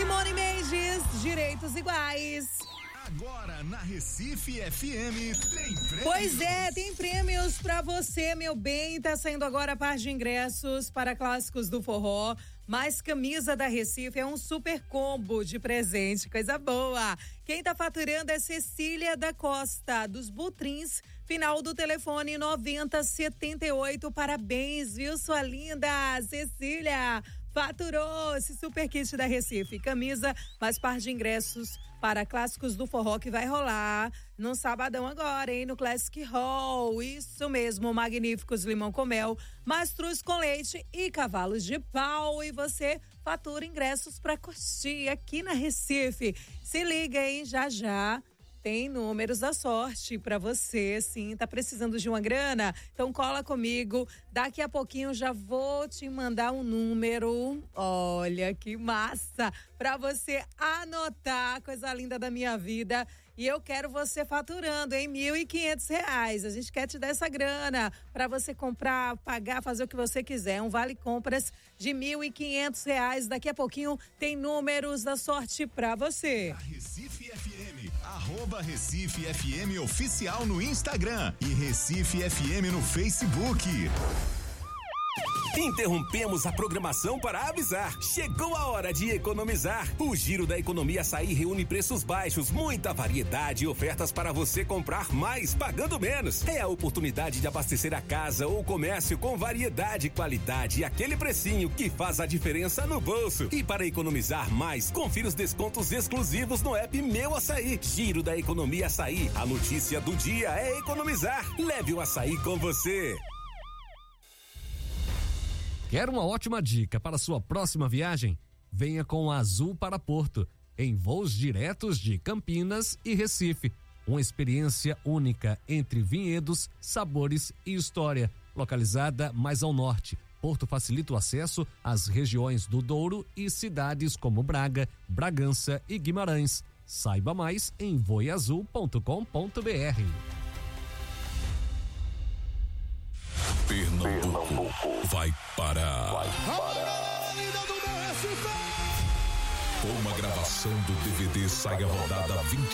Simone Mendes, Direitos Iguais. Agora na Recife FM tem prêmios. Pois é, tem prêmios pra você, meu bem. Tá saindo agora a parte de ingressos para Clássicos do Forró, mais camisa da Recife, é um super combo de presente, coisa boa. Quem tá faturando é Cecília da Costa, dos Butrins, final do telefone 9078. Parabéns, viu, sua linda Cecília? Faturou esse super kit da Recife, camisa, mais parte de ingressos para Clássicos do Forró, que vai rolar no sabadão agora, hein, no Classic Hall. Isso mesmo, magníficos limão com mel, mastruz com leite e cavalos de pau. E você fatura ingressos para curtir aqui na Recife. Se liga, hein, já tem números da sorte pra você, sim, tá precisando de uma grana? Então cola comigo, daqui a pouquinho já vou te mandar um número, olha que massa, pra você anotar, coisa linda da minha vida. E eu quero você faturando, hein, R$1.500. A gente quer te dar essa grana pra você comprar, pagar, fazer o que você quiser. Um vale compras de R$1.500. Daqui a pouquinho tem números da sorte pra você. A Recife FM, @Recife FM Oficial no Instagram e Recife FM no Facebook. Interrompemos a programação para avisar. Chegou a hora de economizar. O Giro da Economia Açaí reúne preços baixos, muita variedade e ofertas para você comprar mais pagando menos. É a oportunidade de abastecer a casa ou comércio com variedade, qualidade e aquele precinho que faz a diferença no bolso. E para economizar mais, confira os descontos exclusivos no app Meu Açaí. Giro da Economia Açaí. A notícia do dia é economizar. Leve o açaí com você. Quer uma ótima dica para sua próxima viagem? Venha com a Azul para Porto, em voos diretos de Campinas e Recife. Uma experiência única entre vinhedos, sabores e história. Localizada mais ao norte, Porto facilita o acesso às regiões do Douro e cidades como Braga, Bragança e Guimarães. Saiba mais em voeazul.com.br. Pernambuco vai parar. Com uma gravação do DVD Sai a Rodada 20.